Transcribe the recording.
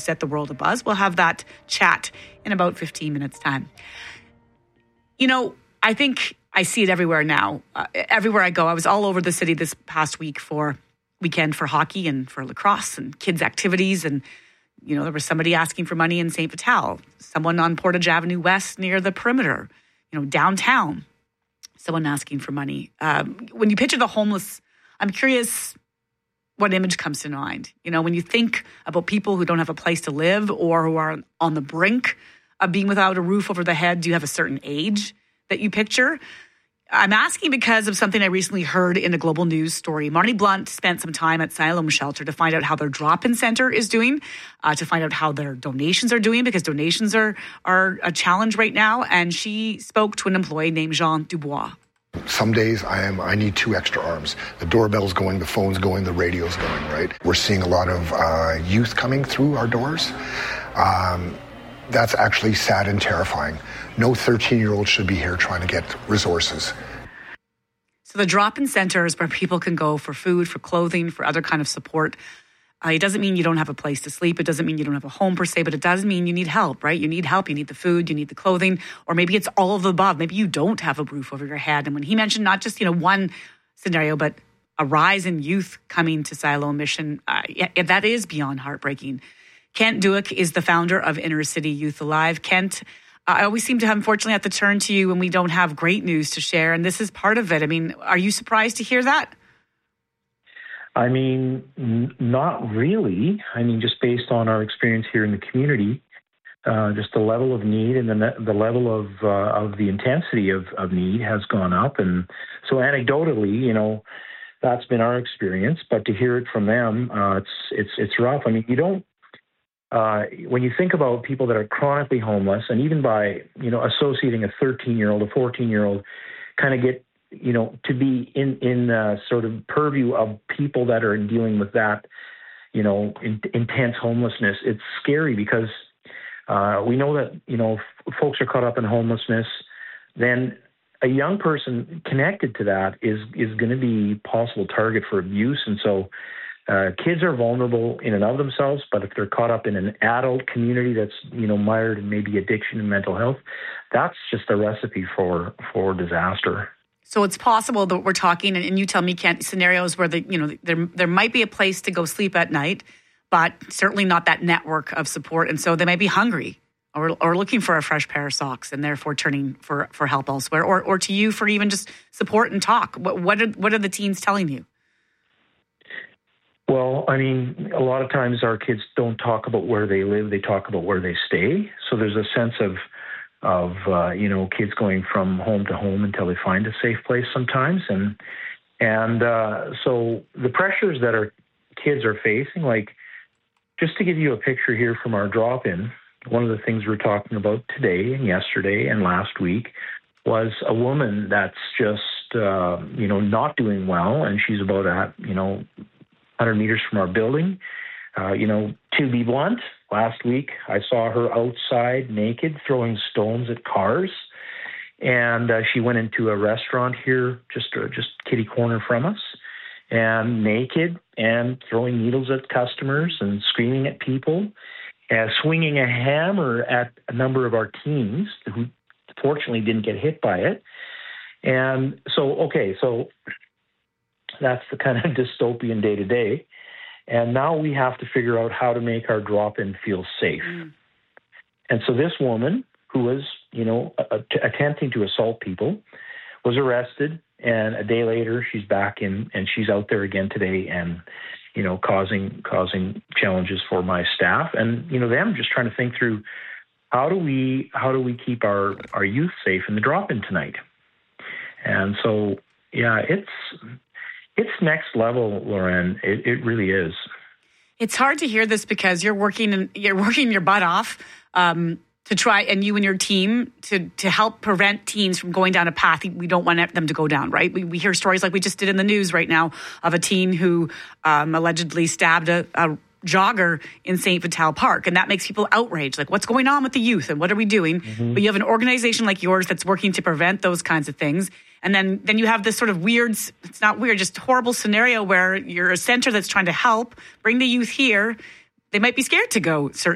set the world abuzz. We'll have that chat in about 15 minutes' time. You know, I think I see it everywhere now. Everywhere I go, I was all over the city this past weekend for hockey and for lacrosse and kids' activities. And, you know, there was somebody asking for money in St. Vital, someone on Portage Avenue West near the perimeter, you know, downtown, someone asking for money. When you picture the homeless, I'm curious what image comes to mind. You know, when you think about people who don't have a place to live or who are on the brink of being without a roof over the head, do you have a certain age that you picture? I'm asking because of something I recently heard in a Global News story. Marty Blunt spent some time at Siloam Shelter to find out how their drop-in center is doing, to find out how their donations are doing, because donations are a challenge right now. And she spoke to an employee named Jean Dubois. Some days I need 2 extra arms. The doorbell's going, the phone's going, the radio's going, right? We're seeing a lot of youth coming through our doors. That's actually sad and terrifying. No 13-year-old should be here trying to get resources. So the drop-in center is where people can go for food, for clothing, for other kind of support. It doesn't mean you don't have a place to sleep. It doesn't mean you don't have a home per se, but it does mean you need help, right? You need help. You need the food. You need the clothing. Or maybe it's all of the above. Maybe you don't have a roof over your head. And when he mentioned not just, one scenario, but a rise in youth coming to Siloam Mission, that is beyond heartbreaking. Kent Duick is the founder of Inner City Youth Alive. Kent, I always seem to unfortunately have to turn to you when we don't have great news to share, and this is part of it. I mean, are you surprised to hear that? I mean, not really. I mean, just based on our experience here in the community, just the level of need and the level of the intensity of need has gone up. And so anecdotally, that's been our experience. But to hear it from them, it's rough. I mean, you don't. When you think about people that are chronically homeless, and even by associating a 13-year-old, a 14-year-old, kind of get to be in sort of purview of people that are dealing with that, intense homelessness. It's scary because we know that, folks are caught up in homelessness. Then a young person connected to that is going to be possible target for abuse. And so kids are vulnerable in and of themselves, but if they're caught up in an adult community that's, mired in maybe addiction and mental health, that's just a recipe for disaster. So it's possible that we're talking, and you tell me, Kent, scenarios where there might be a place to go sleep at night, but certainly not that network of support. And so they might be hungry or looking for a fresh pair of socks and therefore turning for help elsewhere or to you for even just support and talk. What are the teens telling you? Well, I mean, a lot of times our kids don't talk about where they live. They talk about where they stay. So there's a sense of kids going from home to home until they find a safe place sometimes. And so the pressures that our kids are facing, like just to give you a picture here from our drop-in, one of the things we're talking about today and yesterday and last week was a woman that's just, not doing well. And she's about 100 meters from our building. To be blunt, last week I saw her outside naked throwing stones at cars, and she went into a restaurant here just kitty corner from us, and naked and throwing needles at customers and screaming at people, and swinging a hammer at a number of our teens who fortunately didn't get hit by it. And so that's the kind of dystopian day to day. And now we have to figure out how to make our drop-in feel safe. Mm. And so this woman who was, attempting to assault people was arrested. And a day later, she's back in, and she's out there again today and, causing challenges for my staff. And, them just trying to think through how do we keep our youth safe in the drop-in tonight? And so, yeah, it's next level, Lauren. It really is. It's hard to hear this because you're working your butt off to try, and you and your team to help prevent teens from going down a path we don't want them to go down, right? We hear stories like we just did in the news right now of a teen who allegedly stabbed a jogger in St. Vital Park, and that makes people outraged. Like, what's going on with the youth, and what are we doing? Mm-hmm. But you have an organization like yours that's working to prevent those kinds of things. And then you have this sort of weird, it's not weird, just horrible scenario where you're a center that's trying to help bring the youth here. They might be scared to go